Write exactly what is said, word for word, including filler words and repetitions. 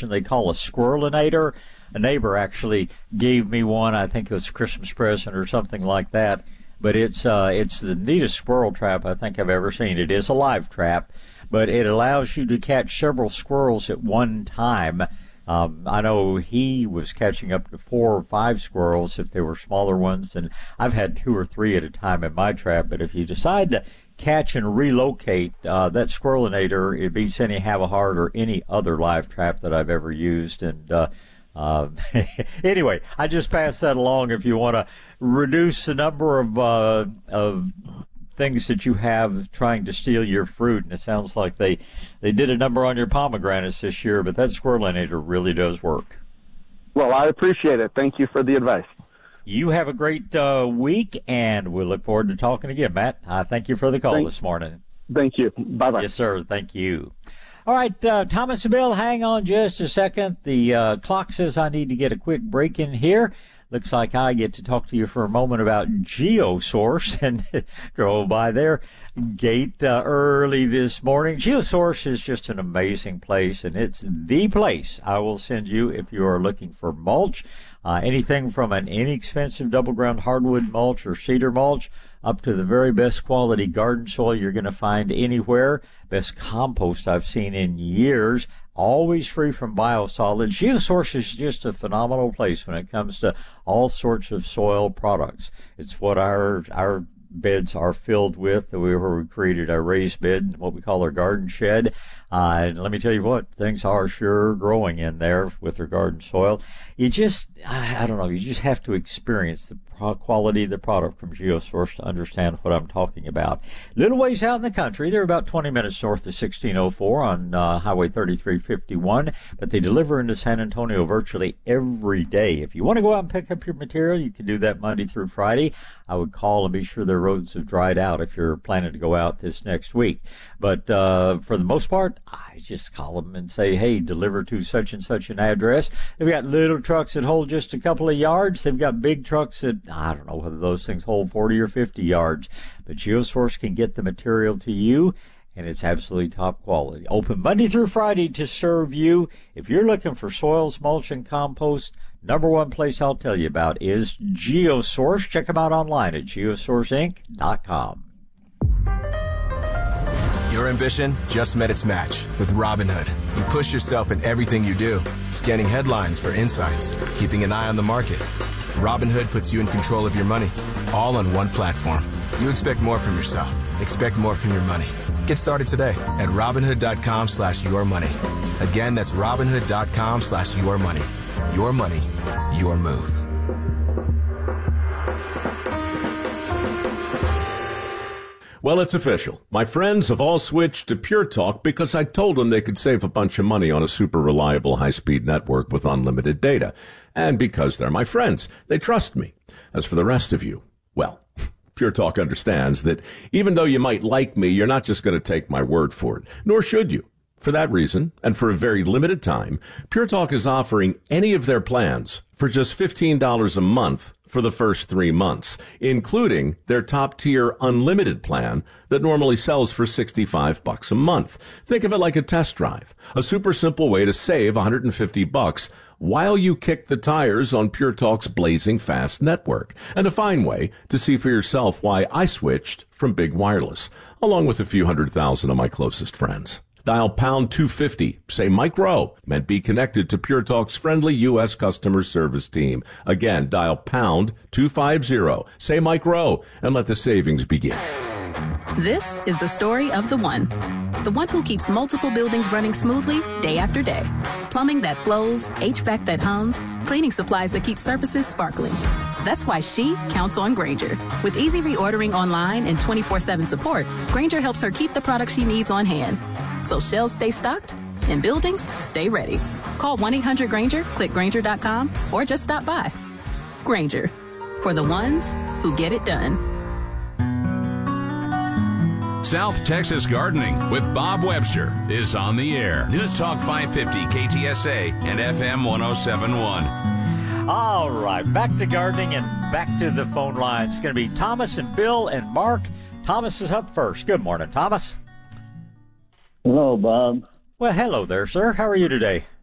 contraption they call a squirrelinator. A neighbor actually gave me one. I think it was a Christmas present or something like that. But it's uh, it's the neatest squirrel trap I think I've ever seen. It is a live trap, but it allows you to catch several squirrels at one time. Um, I know he was catching up to four or five squirrels if they were smaller ones, and I've had two or three at a time in my trap. But if you decide to catch and relocate, uh, that squirrelinator, it beats any Havahart or any other live trap that I've ever used. And uh, uh, anyway, I just pass that along if you want to reduce the number of uh, of things that you have trying to steal your fruit. And it sounds like they, they did a number on your pomegranates this year, but that squirrelinator really does work. Well, I appreciate it. Thank you for the advice. You have a great uh, week, and we'll look forward to talking again, Matt. Uh, thank you for the call thank, this morning. Thank you. Bye-bye. Yes, sir. Thank you. All right, uh, Thomas and Bill, hang on just a second. The uh, clock says I need to get a quick break in here. Looks like I get to talk to you for a moment about GeoSource, and drove by their gate uh, early this morning. GeoSource is just an amazing place, and it's the place I will send you if you are looking for mulch. Uh, anything from an inexpensive double ground hardwood mulch or cedar mulch up to the very best quality garden soil you're going to find anywhere. Best compost I've seen in years. Always free from biosolids. GeoSource is just a phenomenal place when it comes to all sorts of soil products. It's what our our beds are filled with. We were created a raised bed, what we call our garden shed. Uh, and let me tell you what, things are sure growing in there with their garden soil. You just, I, I don't know, you just have to experience the pro- quality of the product from GeoSource to understand what I'm talking about. Little ways out in the country, they're about twenty minutes north of sixteen oh four on uh, Highway thirty-three fifty-one, but they deliver into San Antonio virtually every day. If you want to go out and pick up your material, you can do that Monday through Friday. I would call and be sure their roads have dried out if you're planning to go out this next week. But uh, for the most part, I just call them and say, hey, deliver to such and such an address. They've got little trucks that hold just a couple of yards. They've got big trucks that, I don't know whether those things hold forty or fifty yards. But GeoSource can get the material to you, and it's absolutely top quality. Open Monday through Friday to serve you. If you're looking for soils, mulch, and compost, number one place I'll tell you about is GeoSource. Check them out online at geosource inc dot com. Your ambition just met its match with Robinhood. You push yourself in everything you do, scanning headlines for insights, keeping an eye on the market. Robinhood puts you in control of your money, all on one platform. You expect more from yourself. Expect more from your money. Get started today at Robinhood.com slash your money. Again, that's Robinhood.com slash your money. Your money, your move. Well, it's official. My friends have all switched to Pure Talk because I told them they could save a bunch of money on a super reliable high-speed network with unlimited data. And because they're my friends, they trust me. As for the rest of you, well, Pure Talk understands that even though you might like me, you're not just going to take my word for it, nor should you. For that reason, and for a very limited time, Pure Talk is offering any of their plans for just fifteen dollars a month for the first three months, including their top-tier unlimited plan that normally sells for sixty-five bucks a month. Think of it like a test drive, a super simple way to save one hundred fifty bucks while you kick the tires on Pure Talk's blazing fast network, and a fine way to see for yourself why I switched from Big Wireless, along with a few hundred thousand of my closest friends. Dial pound two fifty, say Mike Rowe, and be connected to Pure Talk's friendly U S customer service team. Again, dial pound two fifty, say Mike Rowe, and let the savings begin. This is the story of the one. The one who keeps multiple buildings running smoothly day after day. Plumbing that flows, H V A C that hums, cleaning supplies that keep surfaces sparkling. That's why she counts on Grainger. With easy reordering online and twenty-four seven support, Grainger helps her keep the products she needs on hand. So shelves stay stocked and buildings stay ready. Call one eight hundred Grainger, click Grainger dot com, or just stop by. Grainger, for the ones who get it done. South Texas Gardening with Bob Webster is on the air. News Talk five fifty K T S A and F M ten seventy-one. All right, back to gardening and back to the phone lines. It's going to be Thomas and Bill and Mark. Thomas is up first. Good morning, Thomas. Hello, Bob. Well, hello there, sir. How are you today?